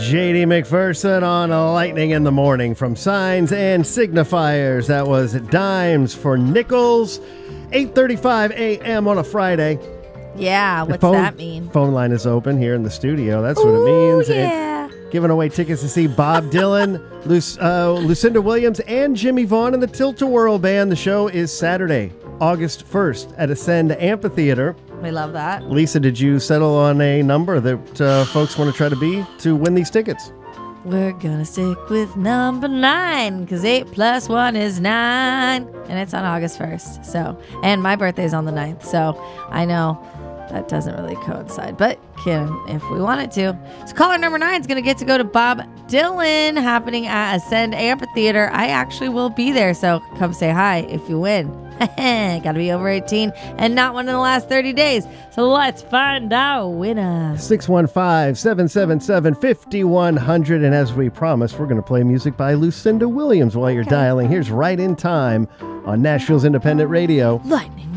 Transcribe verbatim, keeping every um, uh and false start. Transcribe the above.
J D McPherson on Lightning in the Morning from Signs and Signifiers. That was Dimes for Nickels. eight thirty-five a.m. on a Friday. Yeah, what's phone, that mean? Phone line is open here in the studio. That's what Ooh, it means. yeah. And giving away tickets to see Bob Dylan, Luc- uh, Lucinda Williams, and Jimmy Vaughn and the Tilt-A-Whirl Band. The show is Saturday, August first at Ascend Amphitheater. We love that. Lisa, did you settle on a number that uh, folks want to try to be to win these tickets? We're gonna stick with number nine because eight plus one is nine, and it's on August first. So, and my birthday's on the ninth, so I know that doesn't really coincide, but can if we wanted to. So, caller number nine is gonna get to go to Bob Dylan happening at Ascend Amphitheater. I actually will be there, so come say hi if you win. Gotta be over eighteen and not one in the last thirty days. So let's find our winner. six one five, seven seven seven, five one zero zero. And as we promised, we're going to play music by Lucinda Williams while you're Okay. dialing. Here's Right in Time on Nashville's Independent Radio. Lightning